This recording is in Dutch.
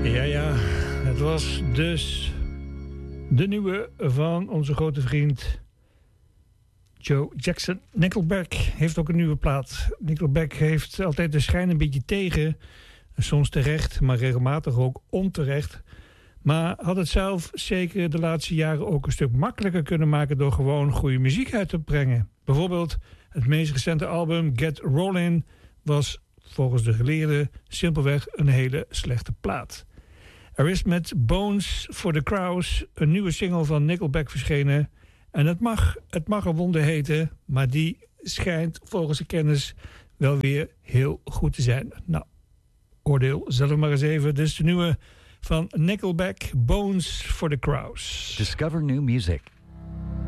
Ja, het was dus de nieuwe van onze grote vriend Joe Jackson. Nickelback heeft ook een nieuwe plaat. Nickelback heeft altijd de schijn een beetje tegen. Soms terecht, maar regelmatig ook onterecht. Maar had het zelf zeker de laatste jaren ook een stuk makkelijker kunnen maken door gewoon goede muziek uit te brengen. Bijvoorbeeld het meest recente album Get Rollin' was volgens de geleerden simpelweg een hele slechte plaat. Er is met Bones for the Crows een nieuwe single van Nickelback verschenen. En het mag een wonder heten, maar die schijnt volgens de kennis wel weer heel goed te zijn. Nou, oordeel zelf maar eens even. Dit is de nieuwe van Nickelback, Bones for the Crows. Discover new music